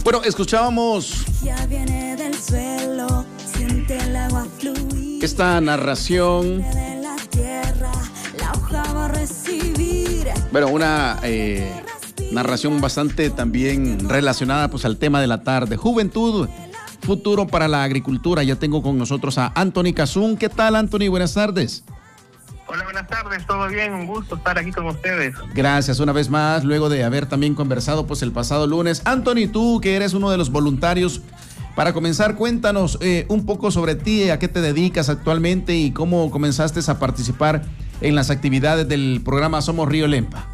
Bueno, escuchábamos Ya viene del suelo, siente el agua fluir. esta narración. De la tierra, la hoja va a recibir. Bueno, una narración bastante también relacionada pues al tema de la tarde. Juventud, futuro para la agricultura. Ya tengo con nosotros a Anthony Cazún. ¿Qué tal, Anthony? Buenas tardes. Hola, buenas tardes, ¿todo bien? Un gusto estar aquí con ustedes. Gracias una vez más, luego de haber también conversado pues el pasado lunes. Anthony, tú que eres uno de los voluntarios, para comenzar, cuéntanos un poco sobre ti, a qué te dedicas actualmente y cómo comenzaste a participar en las actividades del programa Somos Río Lempa.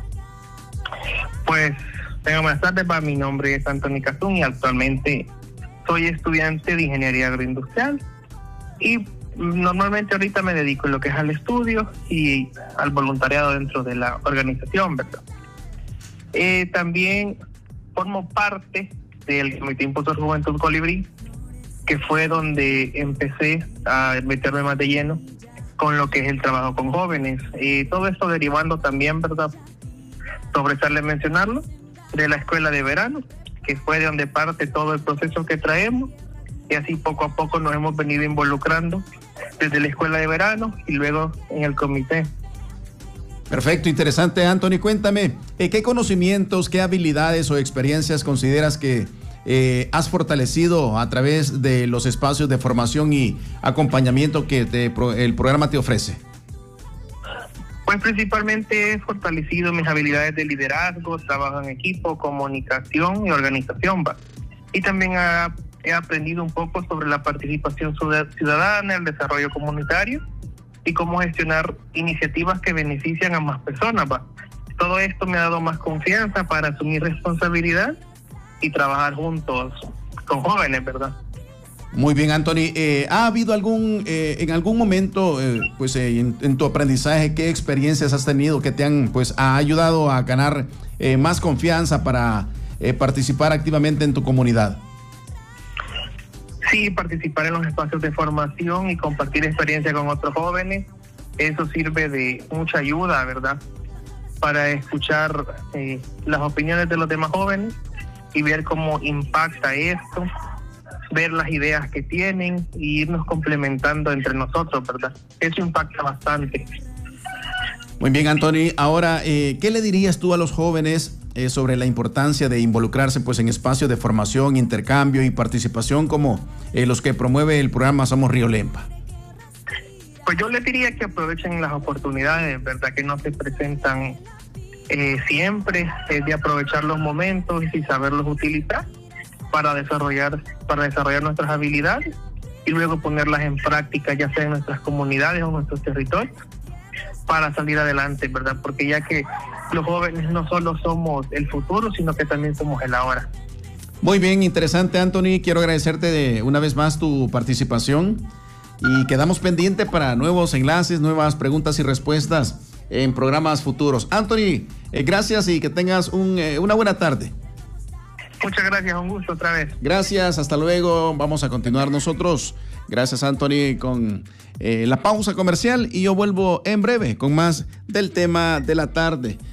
Pues, buenas tardes, mi nombre es Anthony Cazún y actualmente soy estudiante de Ingeniería Agroindustrial y normalmente ahorita me dedico en lo que es al estudio y al voluntariado dentro de la organización, ¿verdad? También formo parte del Comité Impulsor Juventud Colibrí, que fue donde empecé a meterme más de lleno con lo que es el trabajo con jóvenes. Todo esto derivando también, ¿verdad?, sobresale mencionarlo, de la escuela de verano, que fue de donde parte todo el proceso que traemos, y así poco a poco nos hemos venido involucrando desde la escuela de verano y luego en el comité. Perfecto, interesante, Anthony. Cuéntame, ¿qué conocimientos, qué habilidades o experiencias consideras que has fortalecido a través de los espacios de formación y acompañamiento que el programa te ofrece? Pues principalmente he fortalecido mis habilidades de liderazgo, trabajo en equipo, comunicación y organización, ¿va? Y también he aprendido un poco sobre la participación ciudadana, el desarrollo comunitario y cómo gestionar iniciativas que benefician a más personas, ¿va? Todo esto me ha dado más confianza para asumir responsabilidad y trabajar juntos con jóvenes, ¿verdad? Muy bien, Anthony. ¿Ha habido en algún momento, en tu aprendizaje, qué experiencias has tenido que te han, ha ayudado a ganar más confianza para participar activamente en tu comunidad? Sí, participar en los espacios de formación y compartir experiencia con otros jóvenes, eso sirve de mucha ayuda, ¿verdad?, para escuchar las opiniones de los demás jóvenes y ver cómo impacta esto, ver las ideas que tienen y irnos complementando entre nosotros, ¿verdad? Eso impacta bastante. Muy bien, Anthony. Ahora, ¿qué le dirías tú a los jóvenes sobre la importancia de involucrarse pues en espacios de formación, intercambio y participación como los que promueve el programa Somos Río Lempa? Pues yo les diría que aprovechen las oportunidades, ¿verdad?, que no se presentan siempre, es de aprovechar los momentos y saberlos utilizar para desarrollar nuestras habilidades y luego ponerlas en práctica, ya sea en nuestras comunidades o en nuestros territorios, para salir adelante, ¿verdad? Porque ya que los jóvenes no solo somos el futuro, sino que también somos el ahora. Muy bien, interesante, Anthony. Quiero agradecerte una vez más tu participación y quedamos pendientes para nuevos enlaces, nuevas preguntas y respuestas en programas futuros. Anthony, gracias y que tengas una buena tarde. Muchas gracias, un gusto otra vez. Gracias, hasta luego. Vamos a continuar nosotros. Gracias, Anthony, con la pausa comercial y yo vuelvo en breve con más del tema de la tarde.